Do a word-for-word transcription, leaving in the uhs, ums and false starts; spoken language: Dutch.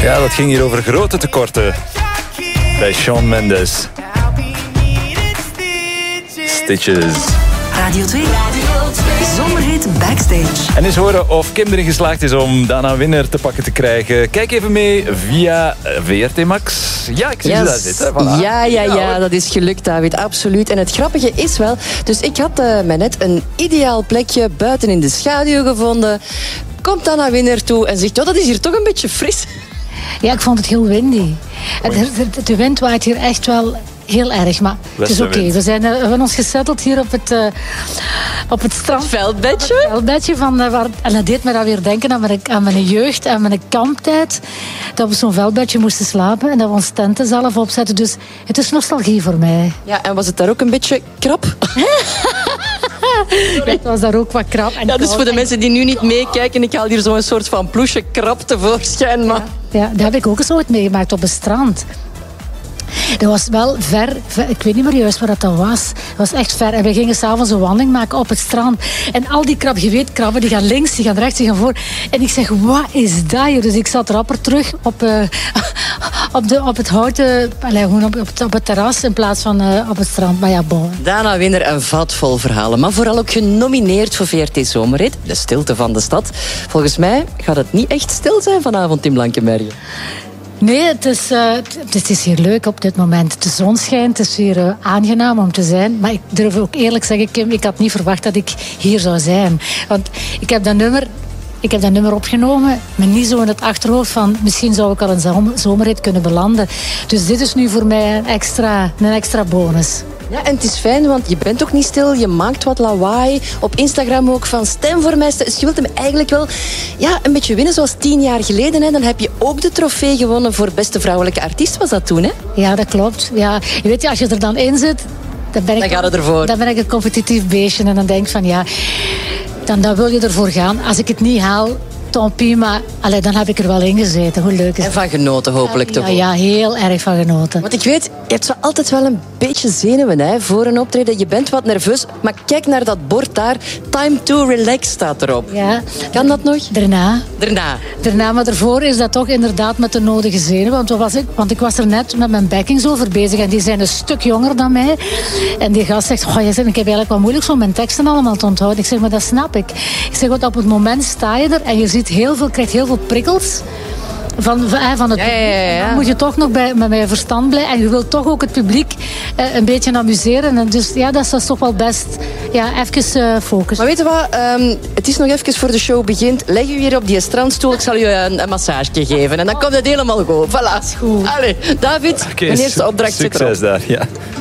Ja, dat ging hier over grote tekorten bij Shawn Mendes. Stitches. Radio twee. Zomerhit Backstage. En eens horen of Kim erin geslaagd is om Dana Winner te pakken te krijgen. Kijk even mee via V R T Max. Ja, ik zie yes. ze daar zitten. Voilà. Ja, ja, ja, ja, dat is gelukt, David. Absoluut. En het grappige is wel... Dus ik had uh, mij net een ideaal plekje buiten in de schaduw gevonden. Komt Dana Winner toe en zegt... Oh, dat is hier toch een beetje fris. Ja, ik vond het heel windy. De, de, de wind waait hier echt wel... Heel erg, maar het is oké. Okay. We, zijn, uh, we hebben ons gezetteld hier op het, uh, op het strand. Veldbedje. Het veldbedje van, uh, waar, en dat deed me dan weer denken aan mijn, aan mijn jeugd en mijn kamptijd. Dat we zo'n veldbedje moesten slapen en dat we ons tenten zelf opzetten. Dus het is nostalgie voor mij. Ja, en was het daar ook een beetje krap? Ja, het was daar ook wat krap. En ja, dus voor de mensen die nu niet meekijken, ik haal hier zo'n soort van ploesje krap tevoorschijn. Maar... Ja, ja, dat heb ik ook eens ooit meegemaakt op het strand. Dat was wel ver, ver, ik weet niet meer juist waar dat was. Dat was echt ver. En we gingen s'avonds een wandeling maken op het strand. En al die krabben, je weet, krabben, die gaan links, die gaan rechts, die gaan voor. En ik zeg, wat is dat hier? Dus ik zat rapper terug op, uh, op, de, op het houten, allez, gewoon op, op, het, op het terras in plaats van uh, op het strand. Maar ja, bon. Dana Winner, een vat vol verhalen. Maar vooral ook genomineerd voor V R T Zomerhit. De stilte van de stad. Volgens mij gaat het niet echt stil zijn vanavond in Blankenberge. Nee, het is, uh, het is hier leuk op dit moment. De zon schijnt, het is hier uh, aangenaam om te zijn. Maar ik durf ook eerlijk zeggen, Kim, ik had niet verwacht dat ik hier zou zijn. Want ik heb dat nummer, ik heb dat nummer opgenomen, maar niet zo in het achterhoofd van misschien zou ik al een zomerhit kunnen belanden. Dus dit is nu voor mij een extra, een extra bonus. Ja, en het is fijn, want je bent toch niet stil. Je maakt wat lawaai. Op Instagram ook van stem voor mij. Dus je wilt hem eigenlijk wel ja, een beetje winnen zoals tien jaar geleden. Hè. Dan heb je ook de trofee gewonnen voor beste vrouwelijke artiest. Was dat toen, hè? Ja, dat klopt. Ja, je weet, als je er dan in zit... Dan, ben ik, dan gaat het ervoor. Dan ben ik een competitief beestje. En dan denk ik van ja, dan, dan wil je ervoor gaan. Als ik het niet haal... tant pis, maar allee, dan heb ik er wel in gezeten. Hoe leuk is En van genoten hopelijk ja, toch ja, ja, heel erg van genoten. Want ik weet, je hebt zo altijd wel een beetje zenuwen hè, voor een optreden. Je bent wat nerveus, maar kijk naar dat bord daar. Time to relax staat erop. Ja. Kan dat nog? Daarna. Daarna. Daarna, maar daarvoor is dat toch inderdaad met de nodige zenuwen. Want, was ik, want ik was er net met mijn backings over bezig en die zijn een stuk jonger dan mij. En die gast zegt, oh, je zegt, ik heb eigenlijk wel moeilijk zo mijn teksten allemaal te onthouden. Ik zeg, maar dat snap ik. Ik zeg, want op het moment sta je er en je ziet heel veel, krijgt heel veel prikkels van, van, van het ja, ja, ja, ja. Dan moet je toch nog bij, met mijn verstand blijven en je wilt toch ook het publiek uh, een beetje amuseren. En dus ja, dat is, dat is toch wel best ja, even uh, focus. Maar weet je wat, um, het is nog even voor de show begint. Leg je hier op die strandstoel, ik zal je een, een massage geven en dan komt het helemaal goed. Voilà. Dat is goed. Allee, David, Okay, mijn eerste opdracht zit erop. succes daar, ja.